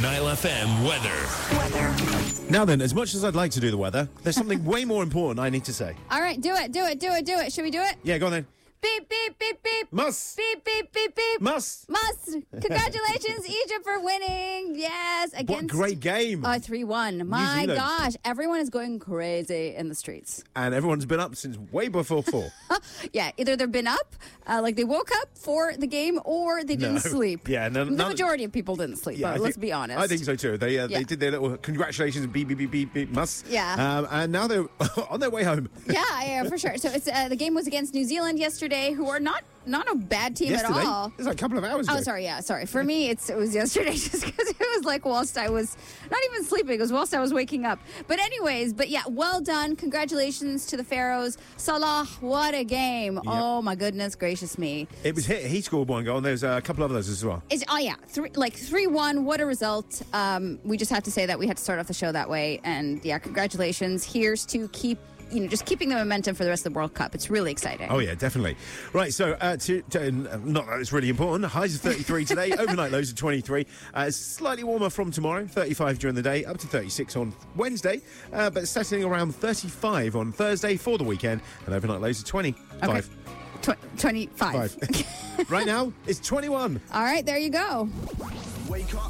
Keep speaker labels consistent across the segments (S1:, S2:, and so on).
S1: Nile FM weather.
S2: Now then, as much as I'd like to do the weather, there's something way more important I need to say.
S3: All right, do it. Should we do it?
S2: Yeah, go on then.
S3: Beep, beep, beep, beep.
S2: Must.
S3: Beep, beep, beep, beep.
S2: Must.
S3: Congratulations, Egypt, for winning. Yes, against...
S2: What a great game.
S3: 3-1. My
S2: Zealand.
S3: gosh, everyone is going crazy in the streets.
S2: And everyone's been up since way before 4.
S3: Yeah, either they've been up, like they woke up for the game, or they didn't sleep.
S2: Yeah,
S3: the majority of people didn't sleep, but let's be honest.
S2: I think so too. They did their little congratulations, beep, beep, beep, beep, beep, must.
S3: Yeah.
S2: And now they're on their way home.
S3: Yeah, for sure. So it's the game was against New Zealand yesterday, who are not a bad team
S2: Yesterday?
S3: at all.
S2: It was like a couple of hours ago.
S3: Oh, sorry. For me, it was yesterday just because it was like whilst I was not even sleeping. It was whilst I was waking up. But anyways, yeah, well done. Congratulations to the Pharaohs. Salah, what a game. Yep. Oh, my goodness gracious me.
S2: It was he scored one goal, and there's a couple of others as well.
S3: 3-1. What a result. We just have to say that we had to start off the show that way. And yeah, congratulations. Here's to just keeping the momentum for the rest of the World Cup. It's really exciting.
S2: Oh, yeah, definitely. Right, so, not that it's really important, highs of 33 today, overnight lows of 23. It's slightly warmer from tomorrow, 35 during the day, up to 36 on Wednesday, but settling around 35 on Thursday for the weekend, and overnight lows of 25.
S3: Okay. 25.
S2: Right now, it's 21.
S3: All right, there you go.
S1: Wake up.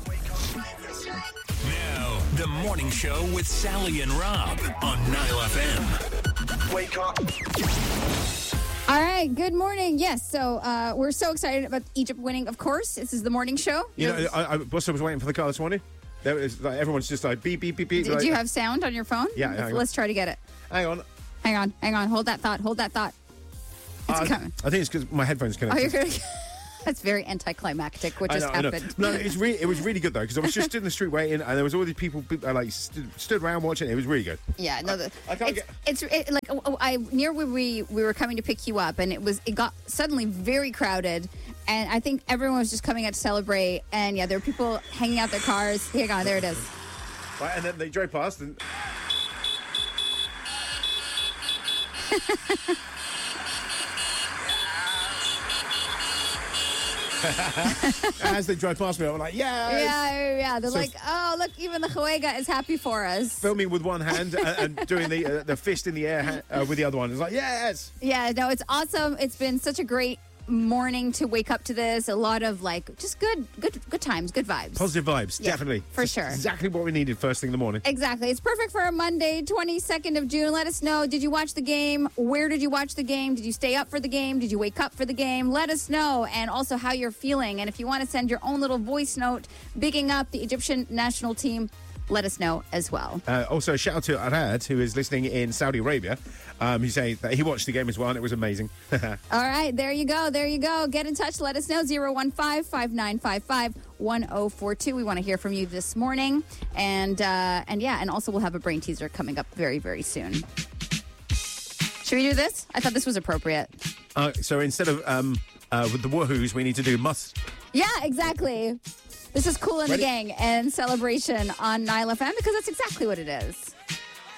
S1: Now, the morning show with Sally and Rob on Nile FM. Wake up.
S3: All right, good morning. Yes, so we're so excited about Egypt winning, of course. This is the morning show.
S2: You know, I was waiting for the car this morning. There was, everyone's just like beep, beep, beep, beep.
S3: Do you have sound on your phone?
S2: Yeah.
S3: Let's try to get it.
S2: Hang on.
S3: Hold that thought. It's coming.
S2: I think it's because my headphones connected.
S3: Oh, you're going to... That's very anticlimactic, what just happened.
S2: No, it was really good, though, because I was just in the street waiting, and there was all these people stood around watching. It was really good.
S3: Yeah, no,
S2: I can't
S3: near where we were coming to pick you up, and it got suddenly very crowded, and I think everyone was just coming out to celebrate, and yeah, there were people hanging out their cars. Here, there it is.
S2: Right, and then they drove past, and... As they drove past me, I was like,
S3: yeah. They're like, oh, look, even the Khawega is happy for us.
S2: Filming with one hand and doing the fist in the air with the other one. It's like, yes.
S3: Yeah, no, it's awesome. It's been such a great morning to wake up to this. A lot of just good times, good vibes.
S2: Positive vibes,
S3: yeah,
S2: definitely.
S3: For sure.
S2: Exactly what we needed first thing in the morning.
S3: Exactly. It's perfect for a Monday, 22nd of June. Let us know. Did you watch the game? Where did you watch the game? Did you stay up for the game? Did you wake up for the game? Let us know. And also how you're feeling. And if you want to send your own little voice note bigging up the Egyptian national team, let us know as well.
S2: Also, shout out to Arad, who is listening in Saudi Arabia. He's saying that he watched the game as well, and it was amazing.
S3: All right, there you go. Get in touch. Let us know. 015-5955-1042. We want to hear from you this morning. And also we'll have a brain teaser coming up very, very soon. Should we do this? I thought this was appropriate.
S2: So instead of with the woohoos, we need to do must.
S3: Yeah, exactly. This is Kool and the Gang and Celebration on Nile FM because that's exactly what it is.